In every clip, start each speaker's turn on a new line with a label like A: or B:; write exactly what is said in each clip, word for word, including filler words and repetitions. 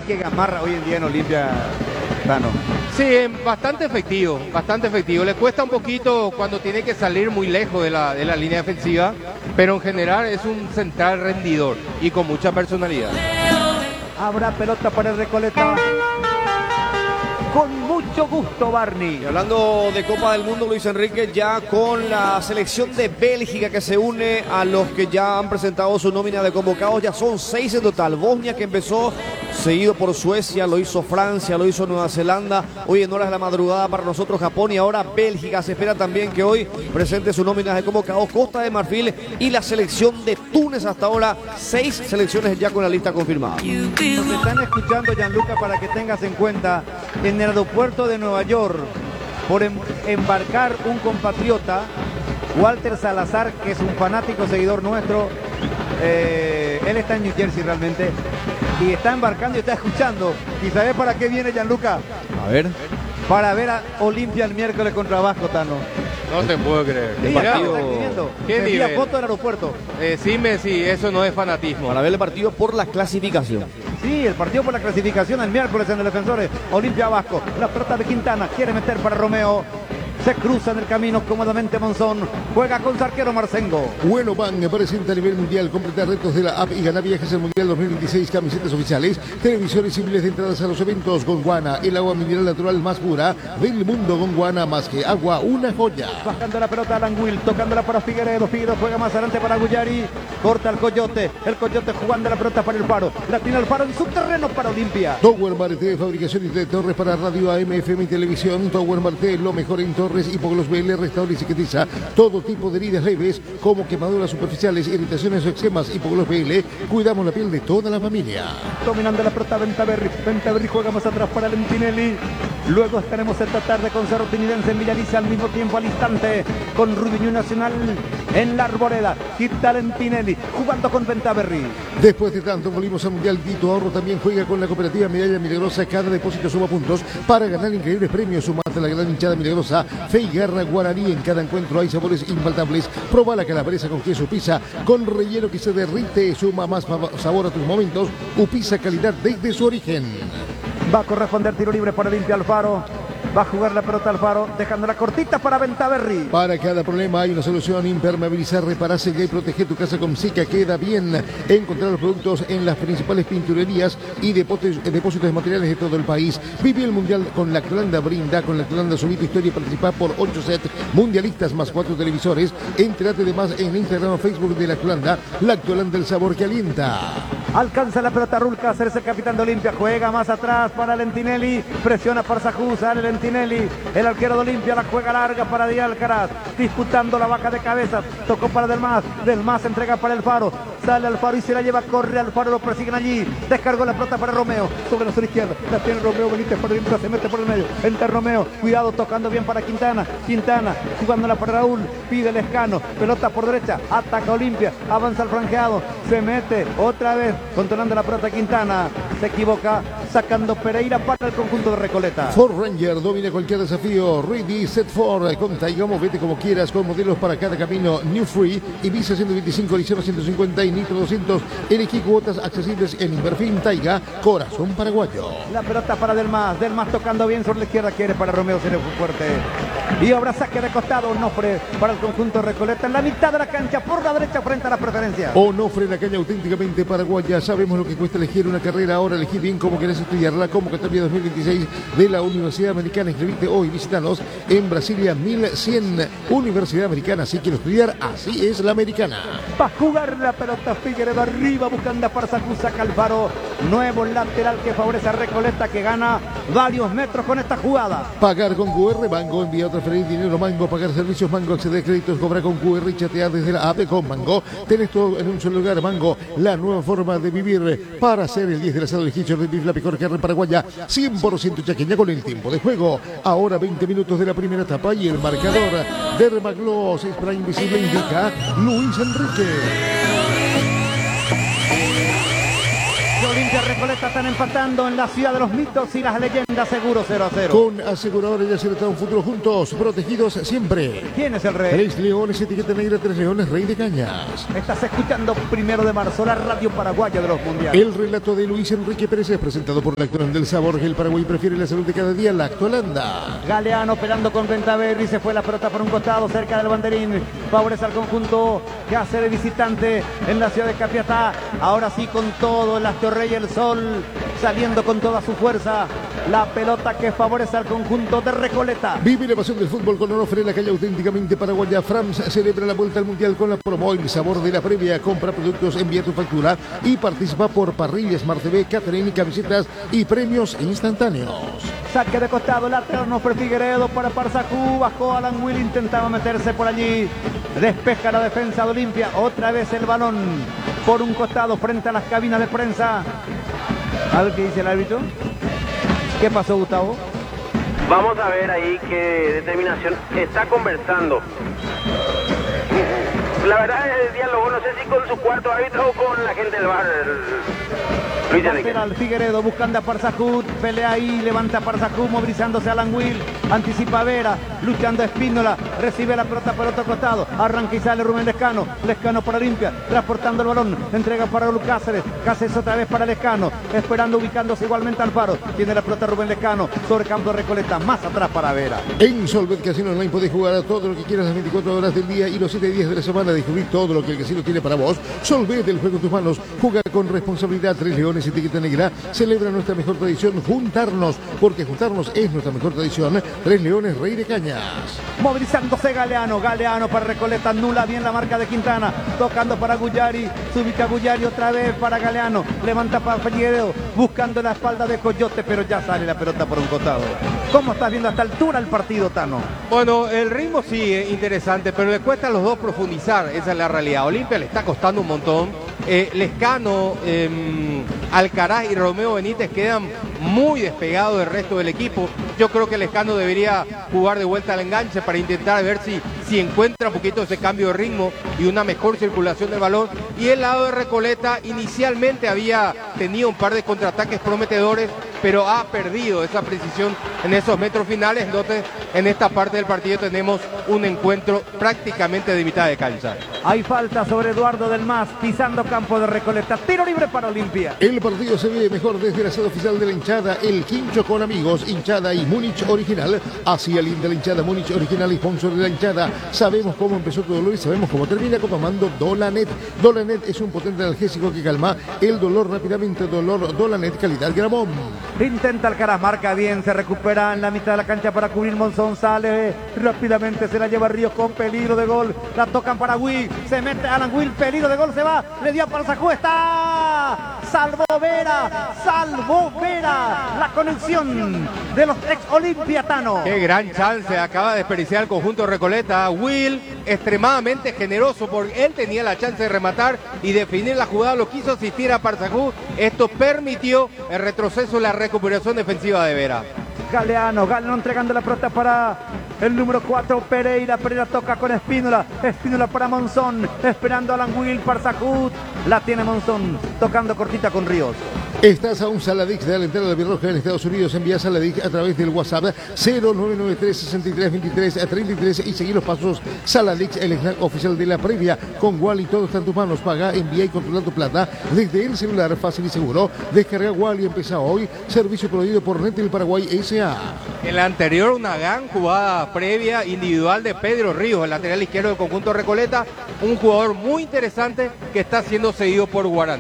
A: que Gamarra hoy en día en Olimpia, Tano?
B: Sí, bastante efectivo, bastante efectivo. Le cuesta un poquito cuando tiene que salir muy lejos de la, de la línea defensiva, pero en general es un central rendidor y con mucha personalidad.
A: Habrá pelota para el Recoleta. Con mucho gusto, Barney.
C: Y hablando de Copa del Mundo, Luis Enrique, ya con la selección de Bélgica que se une a los que ya han presentado su nómina de convocados. Ya son seis en total. Bosnia, que empezó, seguido por Suecia, lo hizo Francia, lo hizo Nueva Zelanda. Hoy en horas de la madrugada para nosotros Japón y ahora Bélgica. Se espera también que hoy presente su nómina de convocados Costa de Marfil y la selección de Túnez. Hasta ahora seis selecciones ya con la lista confirmada.
A: Nos están escuchando, Gianluca, para que tengas en cuenta, en el aeropuerto de Nueva York, por em embarcar un compatriota, Walter Salazar, que es un fanático seguidor nuestro. Eh, él está en New Jersey realmente y está embarcando y está escuchando. ¿Y sabes para qué viene, Gianluca?
C: A ver.
A: Para ver a Olimpia el miércoles contra Vasco, Tano.
B: No te puedo creer.
A: Sí,
B: Mirá,
A: partido...
B: ¿Qué
A: me envía
B: nivel?
A: foto del aeropuerto.
B: Eh, sí, me, sí, eso no es fanatismo.
C: Para ver el partido por la clasificación.
A: Sí, el partido por la clasificación el miércoles en el Defensores. Olimpia Vasco. La pelota de Quintana. Quiere meter para Romeo. Se cruza en el camino cómodamente Monzón. Juega con su arquero Marcengo.
D: Bueno, Van presenta a nivel mundial. Completa retos de la app y gana viajes al Mundial dos mil veintiséis. Camisetas oficiales, televisores y miles de entradas a los eventos. Gondwana, el agua mineral natural más pura del mundo. Gondwana, más que agua, una joya.
A: Bajando la pelota a Languil, tocándola para Figueredo. Figueredo juega más adelante para Guyari. Corta el Coyote. El Coyote jugando la pelota para el Faro. La tiene el Faro en su terreno para Olimpia.
D: Tower Marte, fabricación y de torres para radio, A M, F M y televisión. Tower Marte, lo mejor en torres y Poglos B L, restaura y cicatriza todo tipo de heridas leves como quemaduras superficiales, irritaciones o eczemas. Y Poglos B L, cuidamos la piel de toda la familia.
A: Dominando la pelota Ventaverri. Ventaverri juega más atrás para Lentinelli. Luego estaremos esta tarde con Cerro Tinidense en Villaliza al mismo tiempo al instante con Rubiño Nacional en la Arboleda. Quita Lentinelli jugando con Ventaverri.
D: Después de tanto volvimos al Mundial. Quito Ahorro también juega con la cooperativa Medalla Milagrosa. Cada depósito suma puntos para ganar increíbles premios. Sumate a la gran hinchada milagrosa. Fe y garra guaraní. En cada encuentro hay sabores infaltables. Proba la calabresa con queso pizza con relleno que se derrite. Suma más sabor a tus momentos. Upisa, calidad desde su origen.
A: Va a corresponder tiro libre para Olimpia Alfaro. Va a jugar la pelota Alfaro, dejándola cortita para Ventaverri.
D: Para cada problema hay una solución. Impermeabilizar, reparar, sellar y proteger tu casa con Sica. Queda bien. Encontrar los productos en las principales pinturerías y depósitos, depósitos de materiales de todo el país. Vive el Mundial con la Lactolanda. Brinda con la Lactolanda. Subí tu historia y participa por ocho sets mundialistas más cuatro televisores. Entérate de más en Instagram o Facebook de la Lactolanda. Lactolanda, el sabor que alienta.
A: Alcanza la pelota Rul Cáceres, el capitán de Olimpia. Juega más atrás para Lentinelli. Presiona para Sajú, sale Lentinelli. El arquero de Olimpia la juega larga para Díaz Alcaraz. Disputando la vaca de cabeza. Tocó para Delmas. Delmas entrega para el Faro. Sale al Faro y se la lleva. Corre al Faro. Lo persiguen allí. Descargó la pelota para Romeo. Sobre la zona izquierda. La tiene Romeo Benítez por Olimpia. Se mete por el medio. Entra Romeo. Cuidado, tocando bien para Quintana. Quintana jugándola para Raúl. Pide el escano. Pelota por derecha. Ataca Olimpia. Avanza al franqueado. Se mete otra vez. Controlando la pelota Quintana. Se equivoca. Sacando Pereira para el conjunto de Recoleta.
D: Ford Ranger domina cualquier desafío. Ready, set for. Con Taiga, movete como quieras. Con modelos para cada camino. New Free. Ibiza ciento veinticinco, Liceo ciento cincuenta y Nitro doscientos. Elegí cuotas accesibles en Inverfin. Taiga, corazón paraguayo.
A: La pelota para Delmas. Delmas tocando bien sobre la izquierda. Quiere para Romeo. Se le fue fuerte. Y obra saque de costado. Onofre para el conjunto de Recoleta. En la mitad de la cancha. Por la derecha frente a la preferencia.
D: Onofre, la caña auténticamente paraguaya. Sabemos lo que cuesta elegir una carrera. Ahora elegí bien cómo querés estudiar. La convocatoria dos mil veintiséis de la Universidad Americana. Inscribite hoy. Visítanos en Brasilia mil cien. Universidad Americana. Si quiero estudiar, así es la americana.
A: Va a jugar la pelota Figueredo arriba buscando para Sacusa Calvaro. Nuevo lateral que favorece a Recoleta, que gana varios metros con esta jugada.
D: Pagar con Q R, Mango, enviar, transferir dinero, Mango, pagar servicios, Mango, acceder a créditos, cobrar con Q R y chatear desde la app con Mango. Tenés todo en un solo lugar, Mango, la nueva forma de vivir. Para hacer el diez del asado de Hitcher de Beef, la mejor carne paraguaya, cien por ciento chaqueña con el tiempo de juego. Ahora veinte minutos de la primera etapa y el marcador Dermagloss, spray invisible, indica Luis Enrique.
A: Olimpia Olimpia, Recoleta están empatando en la ciudad de los mitos y las leyendas. Seguro cero a cero.
D: Con aseguradores de Cereta, un futuro juntos, protegidos siempre.
A: ¿Quién es el rey?
D: Tres leones, etiqueta negra, tres leones, rey de cañas.
A: Estás escuchando Primero de Marzo, la radio paraguaya de los mundiales.
D: El relato de Luis Enrique Pérez es presentado por Lactolan del Sabor, que el Paraguay prefiere la salud de cada día. Lactolanda.
A: Galeano operando con Ventaverri, se fue la pelota por un costado cerca del banderín. Favorece al conjunto que hace de visitante en la ciudad de Capiatá. Ahora sí con todo, el Astro Rey, el sol saliendo con toda su fuerza. La pelota que favorece al conjunto de Recoleta.
D: Vive la pasión del fútbol con Onofre, la calle auténticamente paraguaya. Frams celebra la vuelta al mundial con la promo El Sabor de la Previa. Compra productos, envía tu factura y participa por parrillas, Smart T V, catering, camisetas y premios instantáneos.
A: Saque de costado, lateral Onofre Figueredo para Parsacú. Bajó Alan Will, intentaba meterse por allí. Despeja la defensa de Olimpia. Otra vez el balón por un costado frente a las cabinas de prensa. A ver qué dice el árbitro. ¿Qué pasó, Gustavo?
E: Vamos a ver ahí qué determinación está conversando. La verdad es el diálogo, no sé si con su cuarto árbitro o con la gente del bar. Luis Enrique.
A: Lateral Figueredo buscando a Parsacú, pelea ahí, levanta a Parsacú, movilizándose Alan Will, anticipa a Vera, luchando a Espíndola, recibe la pelota por otro costado, arranca y sale Rubén Lescano, Lescano para Olimpia, transportando el balón, entrega para Lu Cáceres, Cáceres otra vez para Lescano, esperando, ubicándose igualmente al Faro, tiene la pelota Rubén Lescano, sobre campo de Recoleta, más atrás para Vera.
D: En Solvet Casino Online podés jugar a todo lo que quieras las veinticuatro horas del día y los siete días de la semana. Descubrir todo lo que el casino tiene para vos. Solvet, el juego en tus manos, juega con responsabilidad. Tres Leones, etiqueta negra, celebra nuestra mejor tradición, juntarnos, porque juntarnos es nuestra mejor tradición. Tres Leones, rey de cañas.
A: Movilizándose Galeano, Galeano para Recoleta, anula bien la marca de Quintana, tocando para Guyari, se ubica Guyari otra vez para Galeano, levanta para Figueredo, buscando la espalda de Coyote, pero ya sale la pelota por un costado. ¿Cómo estás viendo a esta altura el partido, Tano?
B: Bueno, el ritmo sí es interesante, pero le cuesta a los dos profundizar, esa es la realidad. A Olimpia le está costando un montón. Eh, Lescano, eh, Alcaraz y Romeo Benítez quedan muy despegados del resto del equipo. Yo creo que Lescano debería jugar de vuelta al enganche para intentar ver si, si encuentra un poquito ese cambio de ritmo y una mejor circulación del balón. Y el lado de Recoleta inicialmente había tenido un par de contraataques prometedores, pero ha perdido esa precisión en esos metros finales. Entonces, en esta parte del partido tenemos un encuentro prácticamente de mitad de cancha.
A: Hay falta sobre Eduardo del Mas, pisando campo de Recoleta. Tiro libre para Olimpia.
D: El partido se ve mejor desde la sede oficial de la hinchada, el Quincho con amigos, hinchada y Múnich original. Así alienta la hinchada, Múnich original y sponsor de la hinchada. Sabemos cómo empezó tu dolor y sabemos cómo termina, tomando Dolanet. Dolanet es un potente analgésico que calma el dolor rápidamente. Dolor Dolanet, calidad Gramón.
A: Intenta Alcaraz, marca bien, se recupera en la mitad de la cancha para cubrir Monzón, sale rápidamente, se la lleva Ríos con peligro de gol, la tocan para Will, se mete Alan Will, peligro de gol, se va, le dio para el Sacú, está, salvó Vera, salvó Vera, la conexión de los ex olimpiatanos.
B: Qué gran chance, acaba de desperdiciar el conjunto de Recoleta. Will, extremadamente generoso, porque él tenía la chance de rematar y definir la jugada, lo quiso asistir a Parsacú. Esto permitió el retroceso, la recuperación defensiva de Vera.
A: Galeano, Galeano entregando la pelota para el número cuatro, Pereira. Pereira toca con Espínola, Espínola para Monzón, esperando a Alan Will, Parsacú, la tiene Monzón, tocando cortita con Ríos.
D: Estás a un Saladix de alentar a la Birroja en Estados Unidos. Envía Saladix a través del WhatsApp cero nueve nueve tres, seis tres, veintitrés, treinta y tres y seguir los pasos. Saladix, el snack oficial de la previa. Con Wally todo está en tus manos. Paga, envía y controla tu plata desde el celular, fácil y seguro. Descarga Wally, empieza hoy. Servicio proveído por Netel Paraguay S A.
B: En la anterior, una gran jugada previa individual de Pedro Ríos, el lateral izquierdo del conjunto Recoleta. Un jugador muy interesante que está siendo seguido por Guaraní.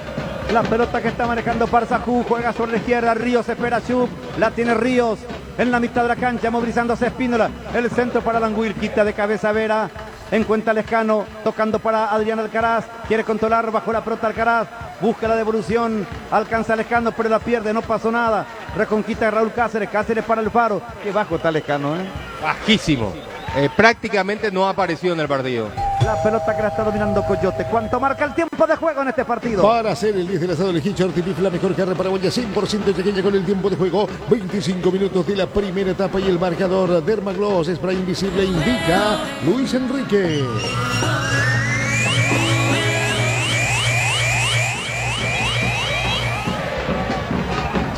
A: La pelota que está manejando Parsacú, juega sobre la izquierda, Ríos espera Chup, la tiene Ríos en la mitad de la cancha, movilizándose Espínola, el centro para Alan Will, quita de cabeza Vera, encuentra Lescano, tocando para Adrián Alcaraz, quiere controlar bajo la pelota Alcaraz, busca la devolución, alcanza Lescano, pero la pierde, no pasó nada, reconquista de Raúl Cáceres, Cáceres para el Faro, que bajo está Lescano, ¿eh?
B: Bajísimo, eh, prácticamente no ha aparecido en el partido.
A: La pelota que la está dominando Coyote. ¿Cuánto marca el tiempo de juego en este partido?
D: Para hacer el diez del asado, elegí Chartitif, la mejor carne paraguaya, cien por ciento pequeña con el tiempo de juego. veinticinco minutos de la primera etapa y el marcador. Dermagloss, spray invisible, indica Luis Enrique.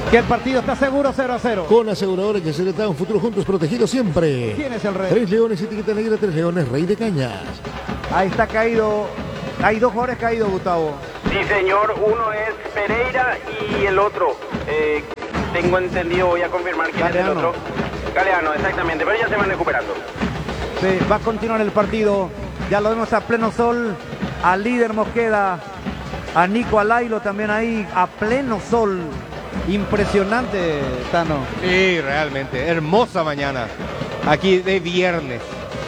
A: Que el partido está seguro cero a cero.
D: Con aseguradora que se le da un futuro juntos protegido siempre.
A: ¿Quién es el rey?
D: Tres Leones, etiqueta negra, Tres Leones, Rey de Cañas.
A: Ahí está caído. Hay dos jugadores caídos, Gustavo.
E: Sí, señor, uno es Pereira y el otro, eh, tengo entendido, voy a confirmar quién
A: Galeano.
E: es el otro. Galeano, exactamente, pero ya se van recuperando.
A: Sí, va a continuar el partido. Ya lo vemos a pleno sol. Al líder Mosqueda. A Nico Alailo también ahí. A pleno sol. Impresionante, Tano.
B: Sí, realmente. Hermosa mañana. Aquí de viernes.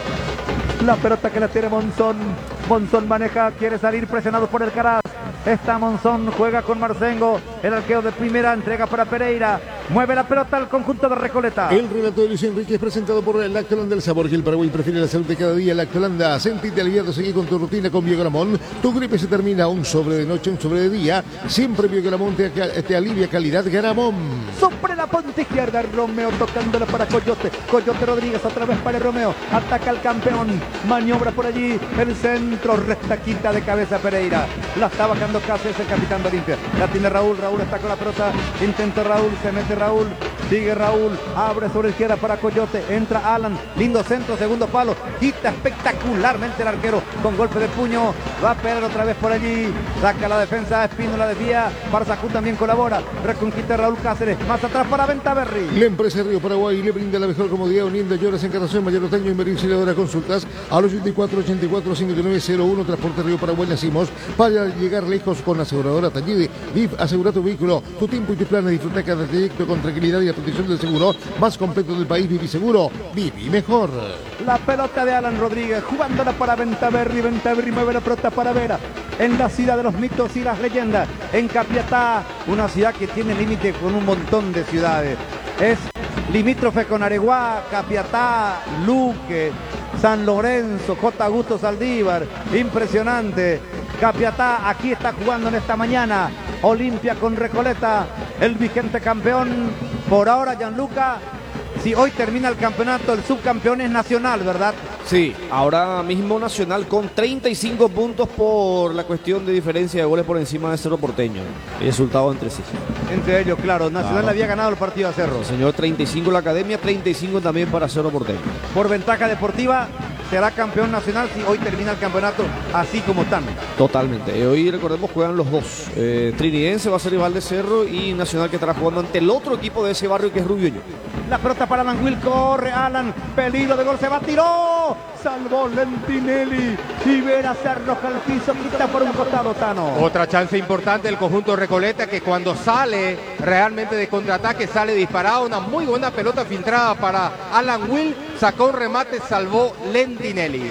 A: La pelota que la tiene Monzón. Monzón maneja, quiere salir presionado por el Caraz. Está Monzón, juega con Marcengo. El arquero de primera, entrega para Pereira. Mueve la pelota al conjunto de Recoleta.
D: El relato de Luis Enrique es presentado por el Lactolanda del Sabor, que el Paraguay prefiere la salud de cada día. Lactolanda, sentite aliviado, seguir con tu rutina con Biogramón. Tu gripe se termina, un sobre de noche, un sobre de día. Siempre Biogramón te, te alivia, calidad Gramón.
A: Sobre la punta izquierda, Romeo tocándola para Coyote. Coyote Rodríguez otra vez para Romeo. Ataca al campeón. Maniobra por allí. El centro, recta quinta de cabeza Pereira. La está bajando Cáceres, el capitán de Olimpia. La tiene Raúl. Raúl está con la pelota. Intenta Raúl. Se mete Raúl. Sigue Raúl. Abre sobre la izquierda para Coyote. Entra Alan. Lindo centro, segundo palo. Quita espectacularmente el arquero con golpe de puño. Va a pegar otra vez por allí. Saca la defensa. Espínola desvía. Barzajú también colabora. Reconquista Raúl Cáceres. Más atrás para Ventaverri.
D: La empresa Río Paraguay le brinda la mejor comodidad uniendo lloras, encarnación, mayor otoño y mericiadora. Consultas al ochenta y cuatro, ochenta y cuatro, cincuenta y nueve cero uno. Transporte Río Paraguay. Nacimos para llegar lejos con aseguradora Tallide. V I F, asegura tu vehículo, tu tiempo y tus planes. Disfruta cada trayecto con tranquilidad y la protección del seguro más completo del país. Vivi Seguro, vivi mejor.
A: La pelota de Alan Rodríguez, jugándola para Ventaverri. Ventaverri mueve la pelota para Vera. En la ciudad de los mitos y las leyendas, en Capiatá, una ciudad que tiene límite con un montón de ciudades. Es limítrofe con Areguá, Capiatá, Luque, San Lorenzo, J. Augusto Saldívar. Impresionante. Capiatá, aquí está jugando en esta mañana. Olimpia con Recoleta, el vigente campeón. Por ahora, Gianluca, si hoy termina el campeonato, el subcampeón es Nacional, ¿verdad?
C: Sí, ahora mismo Nacional con treinta y cinco puntos por la cuestión de diferencia de goles por encima de Cerro Porteño. El resultado entre sí.
A: Entre ellos, claro, Nacional
C: Claro.
A: había ganado el partido a Cerro.
C: El señor treinta y cinco la Academia, treinta y cinco también para Cerro Porteño.
A: Por ventaja deportiva, será campeón nacional si hoy termina el campeonato así como están.
C: Totalmente. Eh, Hoy, recordemos, juegan los dos. Eh, Trinidense va a ser rival de Cerro y Nacional, que estará jugando ante el otro equipo de ese barrio, que es Rubioño.
A: La pelota para Alan Will, corre Alan, peligro de gol, se va, tiró, salvó Lentinelli, y Vera se arroja al piso, quita por un costado, Tano.
B: Otra chance importante del conjunto Recoleta, que cuando sale realmente de contraataque sale disparado. Una muy buena pelota filtrada para Alan Will. Sacó un remate, salvó Lentinelli.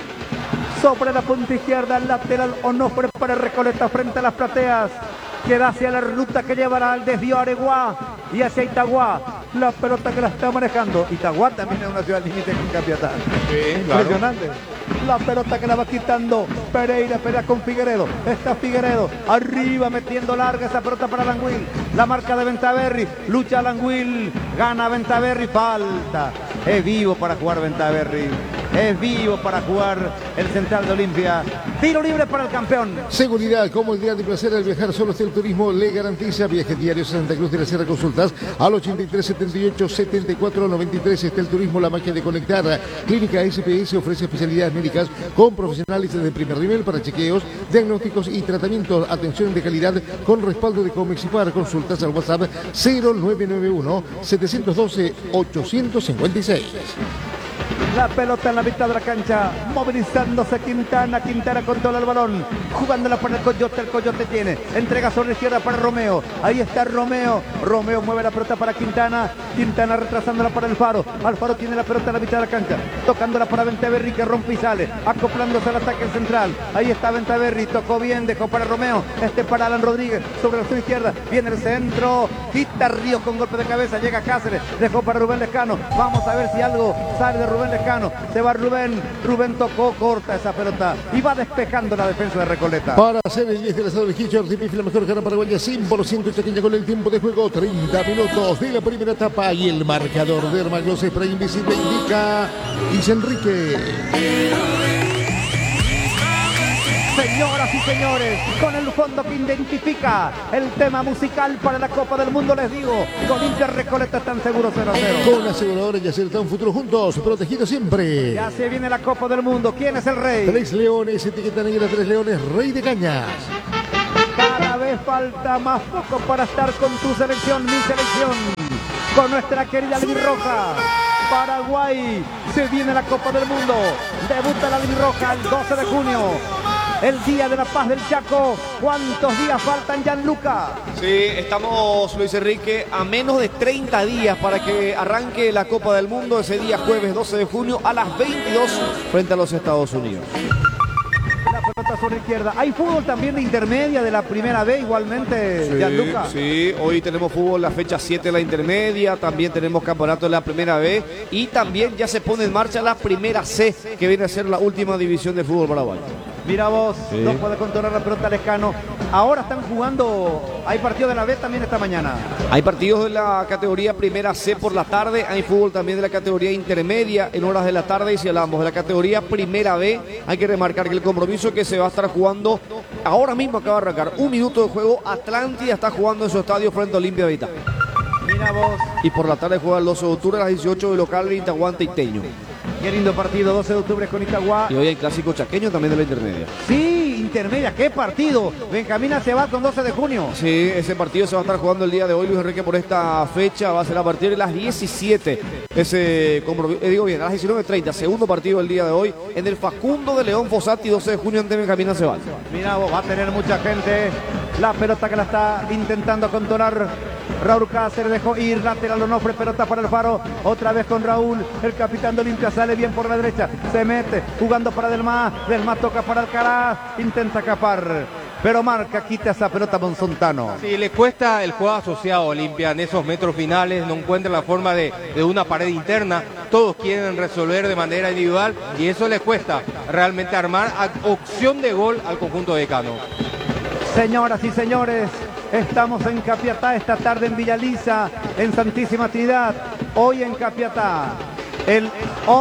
A: Sobre la punta izquierda, lateral Onofre para Recoleta frente a las plateas. Queda hacia la ruta que llevará al desvío a Areguá y hacia Itagua. La pelota que la está manejando. Itagua también es una ciudad límite con Capiatá.
B: Sí, claro.
A: Impresionante. La pelota que la va quitando Pereira, pelea con Figueredo. Está Figueredo arriba metiendo larga esa pelota para Alanguil. La marca de Ventaverri. Lucha Alanguil. Gana Ventaverri. Falta. Es vivo para jugar Ventaverri. Es vivo para jugar el central de Olimpia. Tiro libre para el campeón.
D: Seguridad, comodidad y placer al viajar solo. El turismo le garantiza. Viaje diario Santa Cruz de la Sierra. Consultas al ochenta y tres, setenta y ocho, setenta y cuatro, noventa y tres. Está el turismo, la magia de conectar. Clínica S P S ofrece especialidades médicas con profesionales de primer nivel para chequeos, diagnósticos y tratamientos. Atención de calidad con respaldo de Comexipar. Consultas al WhatsApp cero nueve nueve uno, siete uno dos, ocho cinco seis.
A: La pelota en la mitad de la cancha, movilizándose Quintana, Quintana controla el balón, jugándola para el Coyote, el Coyote tiene, entrega sobre la izquierda para Romeo, ahí está Romeo, Romeo mueve la pelota para Quintana, Quintana retrasándola para Alfaro, Alfaro tiene la pelota en la mitad de la cancha, tocándola para Ventaverri que rompe y sale, acoplándose al ataque central, ahí está Ventaverri, tocó bien, dejó para Romeo, este para Alan Rodríguez, sobre la zona izquierda, viene el centro, quita Ríos con golpe de cabeza, llega Cáceres, dejó para Rubén Lescano, vamos a ver si algo sale de Rubén Lescano. Se va Rubén, Rubén tocó, corta esa pelota y va despejando la defensa de Recoleta.
D: Para hacer el diez del estado de Hitcher, Tipifi, la mejor cara paraguaya, cien por ciento chaqueña con el tiempo de juego, treinta minutos de la primera etapa y el marcador de Hermaglos Spray Invisible indica Luis Enrique.
A: Señoras y señores, con el fondo que identifica el tema musical para la Copa del Mundo, les digo, Olimpia Recoleta están seguros cero a cero.
D: Con aseguradores y acertar un futuro juntos, protegido siempre.
A: Ya se viene la Copa del Mundo. ¿Quién es el rey?
D: Tres Leones, etiqueta negra, Tres Leones, rey de cañas.
A: Cada vez falta más poco para estar con tu selección, mi selección, con nuestra querida albirroja. Paraguay, se viene la Copa del Mundo. Debuta la albirroja el doce de junio. El Día de la Paz del Chaco. ¿Cuántos días faltan, Gianluca?
C: Sí, estamos, Luis Enrique, a menos de treinta días para que arranque la Copa del Mundo ese día jueves doce de junio a las veintidós frente a los Estados Unidos.
A: La pelota sobre izquierda. Hay fútbol también de intermedia de la primera B igualmente,
C: Sí,
A: Gianluca.
C: sí, hoy tenemos fútbol la fecha siete de la intermedia, también tenemos campeonato de la primera B y también ya se pone en marcha la primera C, que viene a ser la última división de fútbol paraguayo.
A: Mira vos,
C: Sí.
A: no puede controlar la pelota Lescano. Ahora están jugando, hay partido de la B también esta mañana.
C: Hay partidos de la categoría primera C por la tarde, hay fútbol también de la categoría intermedia en horas de la tarde, y si hablamos de la categoría primera B, hay que remarcar que el compromiso que se va a estar jugando ahora mismo acaba de arrancar, un minuto de juego, Atlántida está jugando en su estadio frente a Olimpia de Vitá.
A: Mira vos,
C: Y por la tarde juega el doce de octubre a las dieciocho de local Intahuante y Teño.
A: qué lindo partido, doce de octubre con Itagua.
C: Y hoy hay clásico chaqueño también de la intermedia.
A: Sí, intermedia, qué partido. Benjamín se va con doce de junio.
C: Sí, ese partido se va a estar jugando el día de hoy, Luis Enrique, por esta fecha. Va a ser a partir de las diecisiete. Ese compromiso, eh, digo bien, a las diecinueve treinta. Segundo partido del día de hoy en el Facundo de León Fossati, doce de junio ante Benjamín Acebal.
A: Mira vos, va a tener mucha gente. La pelota que la está intentando controlar Raúl Cáceres, dejó ir, lateral Onofre, pelota para el Faro, otra vez con Raúl, el capitán de Olimpia sale bien por la derecha, se mete, jugando para Delmas, Delmas toca para Alcaraz, intenta escapar, pero marca, quita esa pelota Monsontano.
B: Sí, le cuesta el juego asociado a Olimpia en esos metros finales, no encuentra la forma de, de una pared interna, todos quieren resolver de manera individual y eso les cuesta realmente armar a- opción de gol al conjunto decano.
A: Señoras y señores, estamos en Capiatá esta tarde en Villaliza, en Santísima Trinidad, hoy en Capiatá, el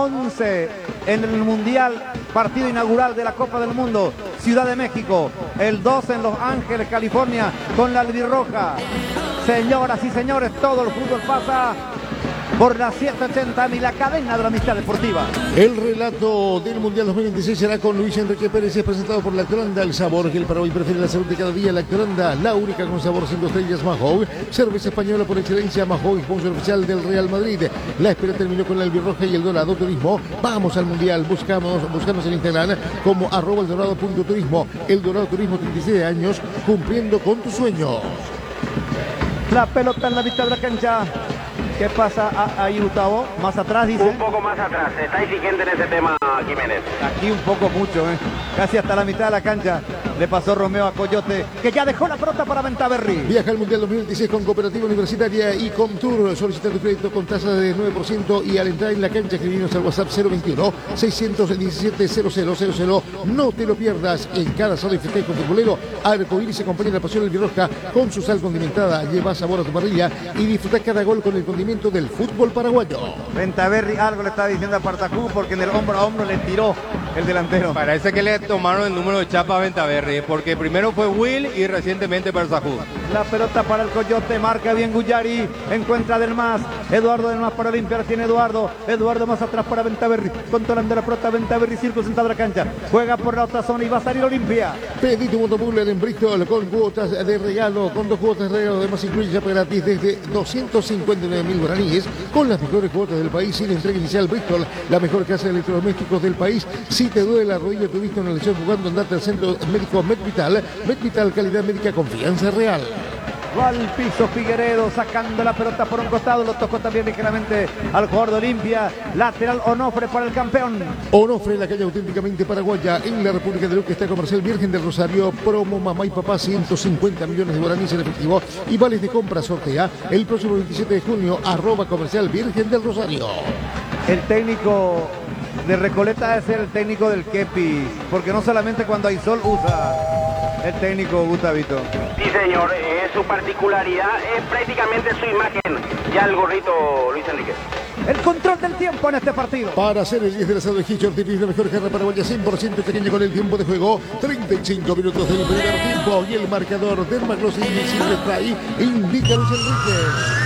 A: once en el Mundial, partido inaugural de la Copa del Mundo, Ciudad de México, el doce en Los Ángeles, California, con la albirroja. Señoras y señores, todo el fútbol pasa por la ciento ochenta y la cadena de la amistad deportiva.
D: El relato del Mundial dos mil veintiséis será con Luis Enrique Pérez, es presentado por Lactoranda, el sabor que el Paraguay prefiere, la salud de cada día. Lactoranda, la única con sabor cinco estrellas. Mahou, cerveza española por excelencia. Mahou, sponsor oficial del Real Madrid. La espera terminó con la albirroja y el dorado turismo. Vamos al Mundial, buscamos, buscamos en Instagram como arroba el dorado punto turismo. El Dorado Turismo, treinta y siete años, cumpliendo con tus sueños.
A: La pelota en la mitad de la cancha. ¿Qué pasa a- ahí, Gustavo? Más atrás, dice.
E: Un poco más atrás, está exigente en ese tema, Jiménez.
A: Aquí un poco mucho, ¿eh? Casi hasta la mitad de la cancha le pasó Romeo a Coyote, que ya dejó la pelota para Ventaverri.
D: Viaja al Mundial dos mil veintiséis con Cooperativa Universitaria y Comtour. Solicita tu crédito con tasa de nueve por ciento y al entrar en la cancha escribinos al WhatsApp cero veintiuno, seiscientos diecisiete, cero cero cero cero. No te lo pierdas en cada sala de festejo futbolero. Arcoíris se acompaña la pasión albirroja con su sal condimentada. Lleva sabor a tu parrilla y disfruta cada gol con el condimento del fútbol paraguayo.
A: Ventaverri algo le está diciendo a Partacú porque en el hombro a hombro le tiró el delantero.
B: Parece que le tomaron el número de chapa a Ventaverri, porque primero fue Will y recientemente Persajú.
A: La pelota para el Coyote, marca bien Guyari, encuentra Del Mas, Eduardo Del Mas para limpiar, tiene Eduardo, Eduardo más atrás para Ventaverri, controlando la pelota, Ventaverri, circo sentado en la cancha, juega por la otra zona y va a salir Olimpia.
D: Pedí tu motobuller en Bristol con cuotas de regalo, con dos cuotas de regalo, además incluye chapa gratis desde doscientos cincuenta y nueve mil guaraníes, con las mejores cuotas del país y la entrega inicial. Bristol, la mejor casa de electrodomésticos del país. Si te duele la rodilla, tuviste una lesión jugando, andate al centro médico Medvital. Medvital, calidad médica, confianza real.
A: Va al piso Figueredo, sacando la pelota por un costado, lo tocó también ligeramente al jugador de Olimpia, lateral Onofre para el campeón.
D: Onofre, la calle auténticamente paraguaya en la República de Luque, está Comercial Virgen del Rosario, promo mamá y papá, ciento cincuenta millones de guaraníes en efectivo y vales de compra sortea el próximo veintisiete de junio, arroba Comercial Virgen del Rosario.
A: El técnico de Recoleta es el técnico del Kepis, porque no solamente cuando hay sol usa el técnico Gustavito.
E: Sí, señor, es eh, su particularidad es prácticamente su imagen, ya el gorrito Luis Enrique.
A: El control del tiempo en este partido.
D: Para hacer el diez del asado de Hitch Ortiz, la mejor carne paraguaya cien por ciento pequeña con el tiempo de juego. treinta y cinco minutos del primer tiempo y el marcador del Maglosin y Silver Fry indica Luis Enrique.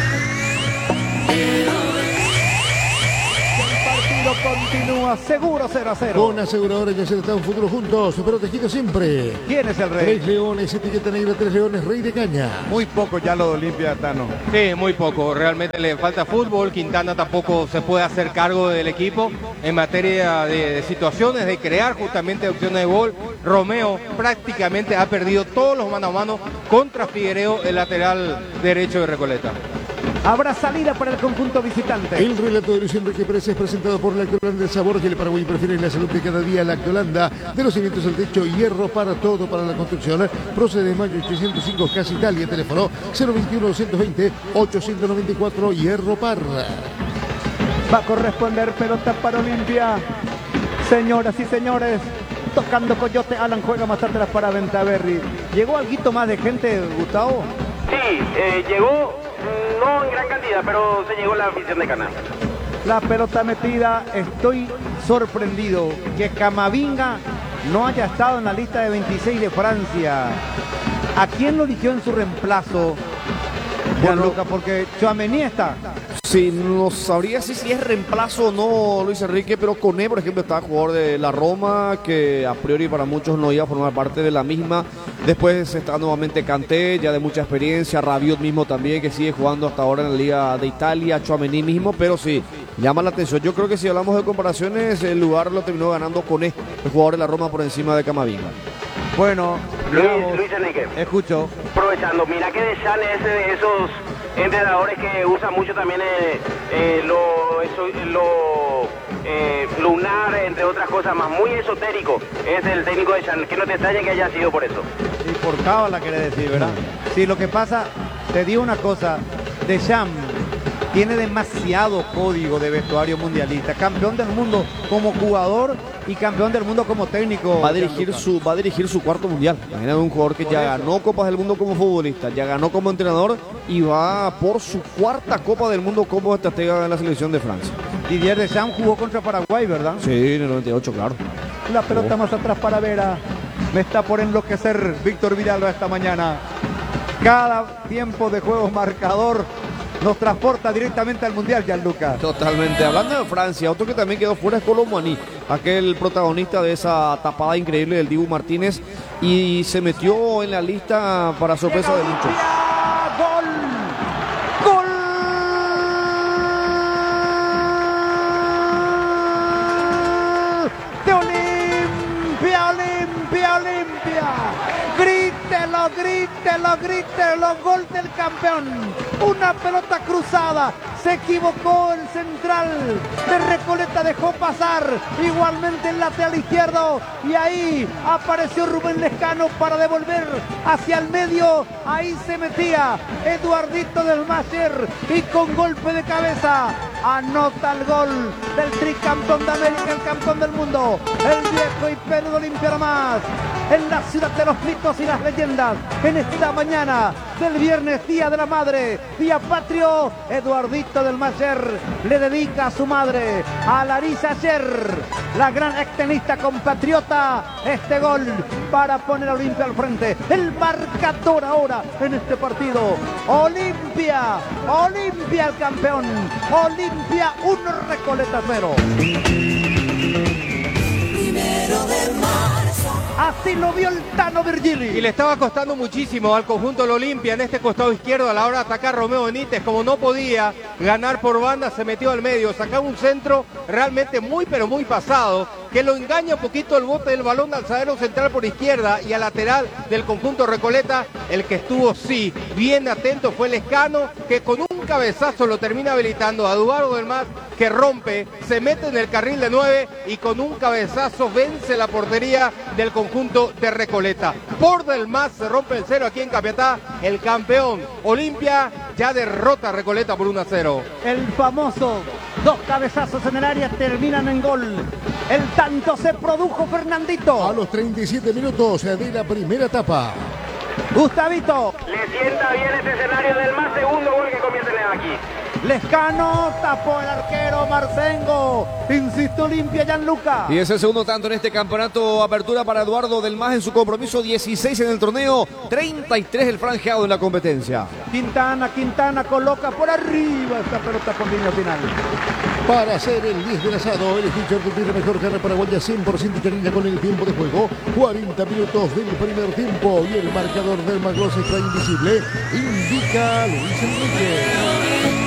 A: Continúa seguro cero a cero.
D: Con aseguradores ya se está un futuro juntos, protegido siempre.
A: ¿Quién es el rey?
D: Tres Leones, etiqueta negra, Tres Leones, Rey de Caña.
A: Muy poco ya lo de Olimpia, Tano.
B: Sí, muy poco. Realmente le falta fútbol. Quintana tampoco se puede hacer cargo del equipo en materia de, de situaciones, de crear justamente opciones de gol. Romeo prácticamente ha perdido todos los mano a mano contra Figuereo, el lateral derecho de Recoleta.
A: Habrá salida para el conjunto visitante.
D: El relato de Luis Enrique Pérez es presentado por la Lactolanda del sabor que el Paraguay prefiere en la salud de cada día. La Lactolanda, de los cimientos al techo, hierro para todo, para la construcción. Procede de mayo ochocientos cinco, Casa Italia. Teléfono cero veintiuno, doscientos veinte, ochocientos noventa y cuatro, hierro par.
A: Va a corresponder pelota para Olimpia. Señoras y señores, tocando Coyote, Alan juega más atrás para Ventaverri. ¿Llegó algo más de gente, Gustavo?
E: Sí, eh, llegó, no en gran cantidad, pero se llegó la afición de Cana.
A: La pelota metida, estoy sorprendido que Camavinga no haya estado en la lista de veintiséis de Francia. ¿A quién lo eligió en su reemplazo, Gianluca? Porque Tchouaméni está.
C: Sí, no sabría si, si es reemplazo o no Luis Enrique, pero Koné, por ejemplo, estaba jugador de la Roma, que a priori para muchos no iba a formar parte de la misma. Después está nuevamente Kanté, ya de mucha experiencia, Rabiot mismo también, que sigue jugando hasta ahora en la Liga de Italia, Tchouaméni mismo, pero sí, llama la atención. Yo creo que si hablamos de comparaciones, el lugar lo terminó ganando Koné, el jugador de la Roma por encima de Camavinga.
A: Bueno,
E: Luis,
A: Luis,
E: Luis Enrique.
A: Escucho.
E: Aprovechando, mira que Deschamps es de esos entrenadores que usa mucho también eh, eh, lo, eso, lo eh, lunar, entre otras cosas más, muy esotérico. Es el técnico de Deschamps, que no te extrañe que haya sido por eso.
A: Y por cábala quiere decir, ¿verdad? Sí, lo que pasa, te digo una cosa, Deschamps tiene demasiado código de vestuario mundialista, campeón del mundo como jugador y campeón del mundo como técnico.
C: Va a dirigir su, va a dirigir su cuarto mundial. Imagínate un jugador que
A: Por
C: ya
A: eso.
C: ganó Copas del Mundo como futbolista, ya ganó como entrenador y va por su cuarta Copa del Mundo como estratega en la selección de Francia.
A: Didier Deschamps jugó contra Paraguay, ¿verdad?
C: Sí, en el noventa y ocho, claro.
A: La pelota más atrás para Vera. Me está por enloquecer Víctor Vidal esta mañana. Cada tiempo de juego marcador nos transporta directamente al Mundial, Gianluca.
C: Totalmente. Hablando de Francia, otro que también quedó fuera es Kolo Muani, aquel protagonista de esa tapada increíble del Dibu Martínez, y se metió en la lista para sorpresa de muchos.
A: ¡Gol! ¡Gol! ¡De Olimpia, Olimpia, Olimpia! ¡Grítelo, grítelo, grítelo! ¡Gol del campeón! Una pelota cruzada. Se equivocó el central de Recoleta, dejó pasar igualmente el lateral izquierdo y ahí apareció Rubén Lescano para devolver hacia el medio. Ahí se metía Eduardito del Mayer y con golpe de cabeza anota el gol del tricampeón de América, el campeón del mundo, el viejo y peludo Olimpia más en la ciudad de los mitos y las leyendas. En esta mañana del viernes, Día de la Madre, Día Patrio, Eduardito del Mayer le dedica a su madre, a Larisa Ayer, la gran extenista compatriota, este gol para poner a Olimpia al frente. El marcador ahora en este partido: Olimpia, Olimpia el campeón, Olimpia uno, Recoleta cero. Así lo vio el Tano Virgili.
B: Y le estaba costando muchísimo al conjunto del Olimpia en este costado izquierdo a la hora de atacar Romeo Benítez. Como no podía ganar por banda, se metió al medio, sacaba un centro realmente muy pero muy pasado, que lo engaña un poquito el bote del balón al zaguero central por izquierda y al lateral del conjunto Recoleta. El que estuvo, sí, bien atento fue Lescano, que con un cabezazo lo termina habilitando a Eduardo del Mas, que rompe, se mete en el carril de nueve y con un cabezazo vence la portería del conjunto de Recoleta. Por del Mas se rompe el cero aquí en Capiatá. El campeón Olimpia ya derrota a Recoleta por uno a cero.
A: El famoso dos cabezazos en el área terminan en gol. El tanto se produjo Fernandito.
D: A los treinta y siete minutos de la primera etapa.
A: Gustavito.
E: Le sienta bien este escenario del más segundo gol que convierte aquí.
A: Lescano tapó el arquero Marcengo. Insiste Olimpia, Gianluca.
C: Y es el segundo tanto en este campeonato. Apertura para Eduardo del Mas en su compromiso. dieciséis en el torneo, treinta y tres el franjeado en la competencia.
A: Quintana, Quintana coloca por arriba esta pelota con línea final.
D: Para hacer el diez del asado, el Richard tiene mejor carrera paraguaya, cien por ciento canina con el tiempo de juego. cuarenta minutos del primer tiempo y el marcador del Maglos está invisible. Indica Luis Enrique.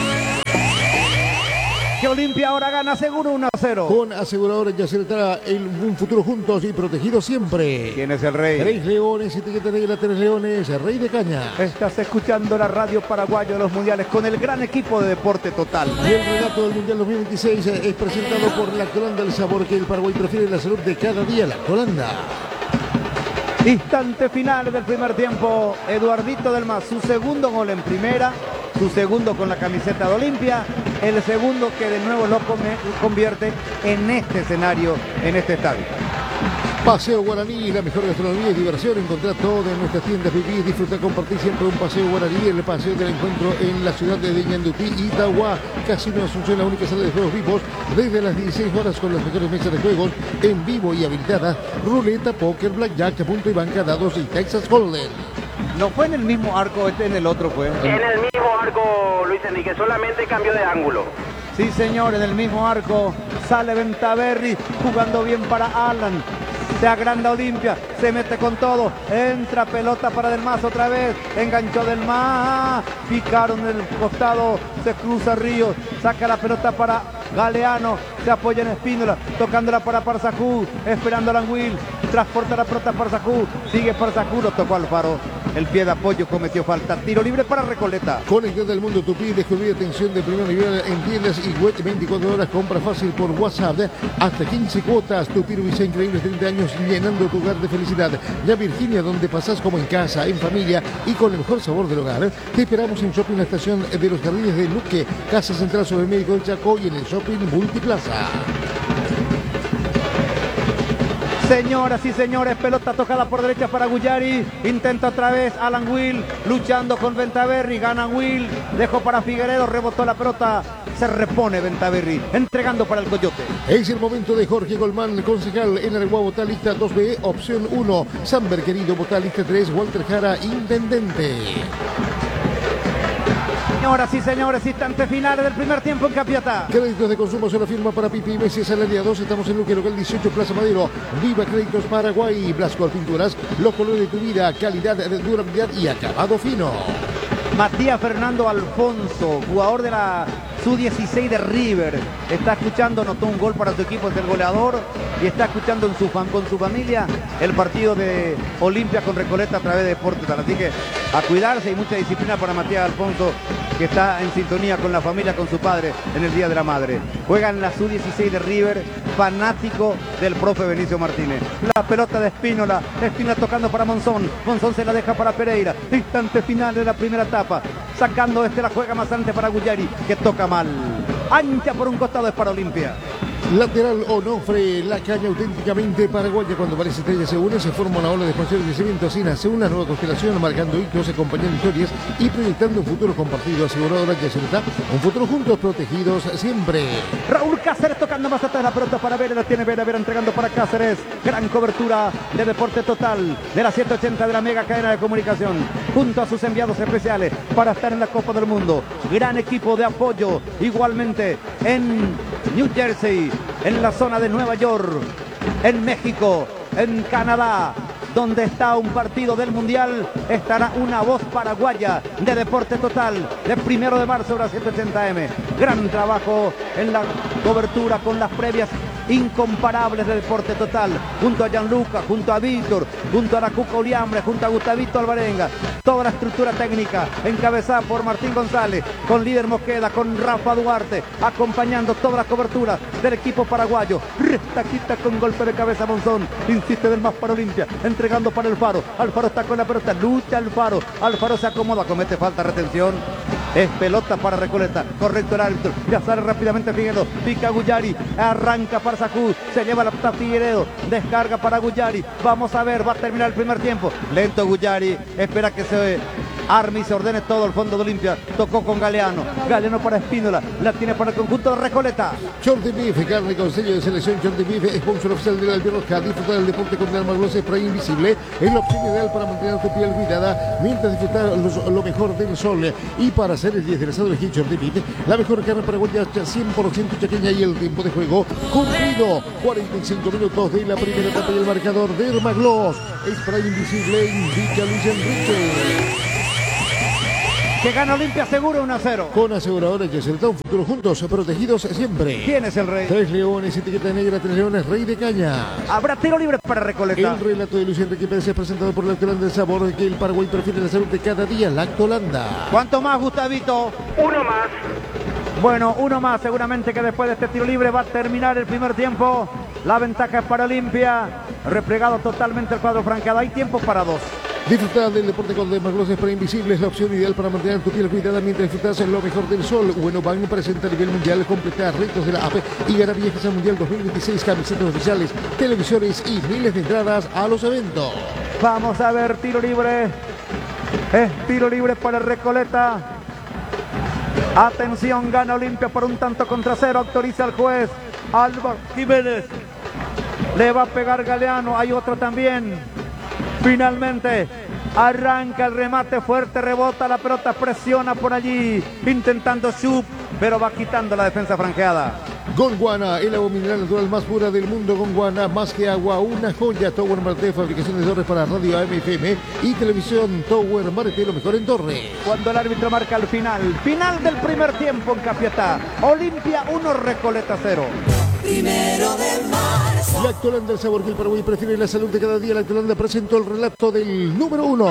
A: Que Olimpia ahora gana seguro uno a cero.
D: Con aseguradores ya se estará el, un futuro juntos y protegido siempre.
A: ¿Quién es el rey?
D: Tres Leones, etiqueta negra, Tres Leones, el Rey de Caña.
A: Estás escuchando la radio paraguayo de los mundiales con el gran equipo de Deporte Total.
D: Y el relato del Mundial dos mil veintiséis es presentado por Lactolanda, el sabor que el Paraguay prefiere, la salud de cada día. Lactolanda.
A: Instante final del primer tiempo. Eduardito del Mas, su segundo gol en primera, su segundo con la camiseta de Olimpia, el segundo que de nuevo lo come, convierte en este escenario, en este estadio.
D: Paseo Guaraní, la mejor gastronomía y diversión. Encontrar todo en nuestras tiendas, vivir, disfrutar, compartir siempre un paseo Guaraní. El paseo del encuentro en la ciudad de Ñandutí, Itagua. Casino Asunción, la única sala de juegos vivos desde las dieciséis horas con las mejores mesas de juegos en vivo y habilitadas. Ruleta, póker, blackjack, punto y banca, dados y Texas Hold'em.
A: No fue en el mismo arco, este en el otro fue.
E: En el mismo arco, Luis Enrique, solamente cambio de ángulo.
A: Sí, señor, en el mismo arco sale Ventaverri jugando bien para Alan. Se agranda Olimpia, se mete con todo, entra pelota para Del Mas otra vez, enganchó Del Mas, picaron el costado, se cruza Ríos, saca la pelota para Galeano, se apoya en Espínola, tocándola para Parzajú, esperando a Languil, transporta la pelota a Parzajú, sigue Parzajú, lo tocó Alfaro, el pie de apoyo cometió falta, tiro libre para Recoleta.
D: Conectado al mundo Tupí, descubrir atención de primer nivel en tiendas y web veinticuatro horas, compra fácil por WhatsApp, hasta quince cuotas, Tupí Rubicá, increíbles treinta años llenando tu hogar de felicidad. Ya Virginia, donde pasás como en casa, en familia y con el mejor sabor del hogar. Te esperamos en Shopping La Estación de los Jardines de Luque, Casa Central sobre el Médico del Chaco y en el Shopping Multiplaza.
A: Señoras y señores, pelota tocada por derecha para Guyari, intenta otra vez Alan Will, luchando con Ventaverri, gana Will, dejó para Figueredo, rebotó la pelota, se repone Ventaverri, entregando para el Coyote.
D: Es el momento de Jorge Golmán, concejal en Areguá, Botalista dos B, opción uno, Samber querido, Botalista tres, Walter Jara, intendente.
A: Señoras y señores, instante final del primer tiempo en Capiatá.
D: Créditos de consumo son la firma para Pipi y Messi Asalariados. Estamos en Luque, local dieciocho, Plaza Madero. Viva Créditos Paraguay. Blasco Pinturas, los colores de tu vida, calidad, durabilidad y acabado fino.
A: Matías Fernando Alfonso, jugador de la sub dieciséis de River, está escuchando, anotó un gol para su equipo, es el goleador, y está escuchando en su fan, con su familia el partido de Olimpia con Recoleta a través de Deportes. Así que a cuidarse y mucha disciplina para Matías Alfonso, que está en sintonía con la familia, con su padre en el Día de la Madre. Juega en la sub dieciséis de River, fanático del profe Benicio Martínez. La pelota de Espínola, Espínola tocando para Monzón, Monzón se la deja para Pereira, instante final de la primera etapa, sacando este la juega más antes para Guyari, que toca mal, ancha por un costado, es para Olimpia.
D: Lateral Onofre, la caña auténticamente paraguaya. Cuando varias estrellas se unen, se forma una ola de expansión y crecimiento. Así nace una nueva constelación, marcando hitos, acompañando historias y proyectando un futuro compartido. Aseguradora Yacerta, un futuro juntos, protegidos siempre.
A: Raúl Cáceres tocando más atrás la pelota para Vera, la tiene Vera, Vera entregando para Cáceres. Gran cobertura de Deporte Total, de la ciento ochenta de la mega cadena de comunicación, junto a sus enviados especiales para estar en la Copa del Mundo. Gran equipo de apoyo, igualmente en New Jersey, en la zona de Nueva York, en México, en Canadá, donde está un partido del Mundial, estará una voz paraguaya de Deporte Total, de primero de marzo, hora ciento ochenta eme. Gran trabajo en la cobertura con las previas incomparables de Deporte Total, junto a Gianluca, junto a Víctor, junto a la Cuca Uliambre, junto a Gustavito Alvarenga, toda la estructura técnica encabezada por Martín González, con líder Mosqueda, con Rafa Duarte, acompañando toda la cobertura del equipo paraguayo. Restaquita con golpe de cabeza Monzón, insiste Del Mas para Olimpia, entregando para Alfaro, Alfaro está con la pelota, lucha Alfaro, Alfaro se acomoda, comete falta, retención. Es pelota para Recoleta. Correcto el árbitro. Ya sale rápidamente Figueredo. Pica Guyari. Arranca para Sacú. Se lleva la pelota Figueredo. Descarga para Guyari. Vamos a ver. Va a terminar el primer tiempo. Lento Guyari. Espera que se arme y se ordene todo el fondo de Olimpia. Tocó con Galeano. Galeano para Espínola. La tiene para el conjunto de Recoleta.
D: Jordi Beef, carne con sello de selección. Jordi Beef, sponsor oficial de la Albirroja. Disfrutar del deporte con el Almaglosa Spray Invisible es la opción ideal para mantener tu piel cuidada mientras disfrutar los, lo mejor del sol. Y para hacer el diez del asado elegí Jordi Beef, la mejor carne paraguaya cien por ciento chaqueña. Y el tiempo de juego cumplido. cuarenta y cinco minutos de la primera etapa y el marcador de Hermaglos. Spray Invisible indica Luis Enrique.
A: Que gana Olimpia seguro uno a cero.
D: Con aseguradores y acertado un futuro juntos, protegidos siempre.
A: ¿Quién es el rey?
D: Tres leones, etiqueta negra, tres leones, rey de caña.
A: Habrá tiro libre para Recoleta.
D: El relato de Luis Enrique Pérez es presentado por Lactolanda del Sabor, que el Paraguay prefiere la salud de cada día. Lactolanda.
A: ¿Cuánto más, Gustavito?
E: Uno más.
A: Bueno, uno más. Seguramente que después de este tiro libre va a terminar el primer tiempo. La ventaja es para Olimpia. Replegado totalmente el cuadro franqueado. Hay tiempo para dos.
D: Disfrutar del deporte con Dermagloss Spray Invisible es la opción ideal para mantener tu piel cuidada mientras disfrutas lo mejor del sol. Bueno, Bank presenta a nivel mundial, completa retos de la A P y gana viajes al Mundial dos mil veintiséis, camisetas oficiales, televisores y miles de entradas a los eventos.
A: Vamos a ver, tiro libre. Es tiro libre para Recoleta. Atención, gana Olimpia por un tanto contra cero. Autoriza el juez Álvaro Jiménez. Le va a pegar Galeano. Hay otro también. Finalmente arranca el remate fuerte, rebota la pelota, presiona por allí, intentando Schupp, pero va quitando la defensa franqueada.
D: Gondwana, el agua mineral natural más pura del mundo. Gondwana, más que agua, una joya. Tower Marte, fabricación de torres para radio A M F M y televisión. Tower Marte, lo mejor en torre.
A: Cuando el árbitro marca el final, final del primer tiempo en Capiatá. Olimpia uno, Recoleta cero.
F: Primero de marzo.
D: Lactolanda, el sabor que el Paraguay prefiere la salud de cada día. Lactolanda presentó el relato del número uno.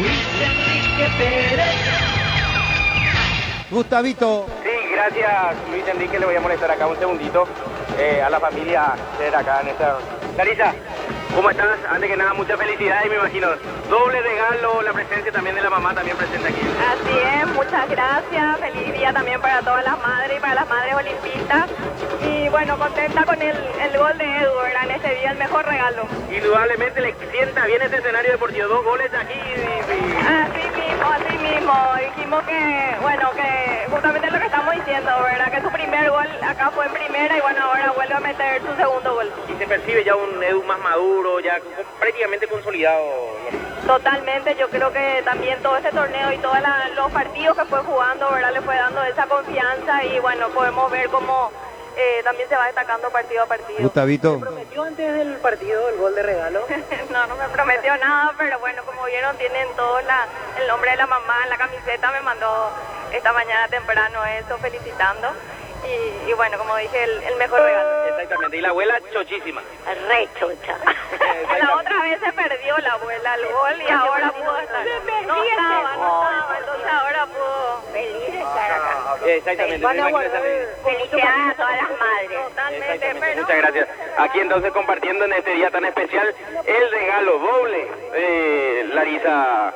A: Gustavito.
E: Sí, gracias Luis Enrique. Le voy a molestar acá un segundito eh, a la familia ser acá en esta... Larisa, ¿cómo estás? Antes que nada, muchas felicidades, me imagino. Doble regalo, la presencia también de la mamá también presente aquí.
G: Así es, muchas gracias. Feliz día también para todas las madres y para las madres olimpistas. Y bueno, contenta con el, el gol de Edu, ¿verdad? En este día el mejor regalo.
E: Indudablemente le sienta bien este escenario deportivo. Dos goles aquí. Y, y...
G: Así mismo, así mismo. Dijimos que, bueno, que justamente lo que estamos diciendo, ¿verdad? Que su primer gol acá fue en primera y bueno, ahora vuelve a meter su segundo gol.
E: Y se percibe ya un Edu más maduro, ya prácticamente consolidado.
G: Totalmente, yo creo que también todo este torneo y todos los partidos que fue jugando, ¿verdad? Le fue dando esa confianza y bueno, podemos ver cómo eh, también se va destacando partido a partido.
A: Gustavito.
G: ¿Me prometió antes del partido el gol de regalo? No, no me prometió nada, pero bueno, como vieron, tienen todo la, el nombre de la mamá en la camiseta, me mandó esta mañana temprano eso, felicitando. Y, y bueno, como dije, el, el mejor regalo.
E: Exactamente, y la abuela chochísima.
G: Re chocha. La otra vez se perdió la abuela el gol y ahora pudo estar. No estaba, no estaba, entonces ahora pudo. Feliz de estar acá.
E: Exactamente.
G: Felicidades a todas las madres. Totalmente. Pero...
E: Muchas gracias. Aquí entonces compartiendo en este día tan especial el regalo doble de Larisa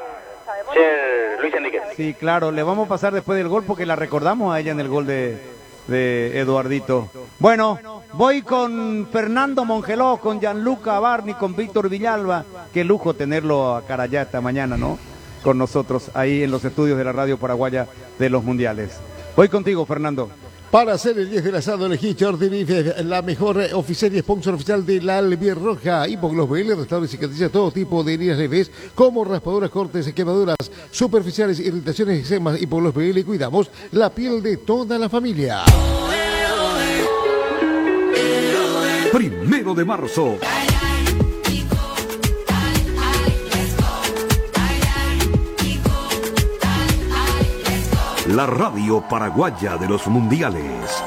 E: Cher, Luis Enrique.
A: Sí, claro, le vamos a pasar después del gol porque la recordamos a ella en el gol de... de Eduardito. Bueno, voy con Fernando Mongeló, con Gianluca Barni, con Víctor Villalba. Qué lujo tenerlo a Carayá esta mañana, ¿no? Con nosotros ahí en los estudios de la radio paraguaya de los mundiales. Voy contigo, Fernando.
D: Para hacer el diez del asado elegí Jordi Beef, la mejor oficial y sponsor oficial de la Albirroja. Hipogloss B L, restaura y cicatriza todo tipo de heridas leves como raspaduras, cortes, quemaduras superficiales, irritaciones, eczemas. Hipogloss B L, cuidamos la piel de toda la familia.
H: Primero de marzo. La radio paraguaya de los mundiales.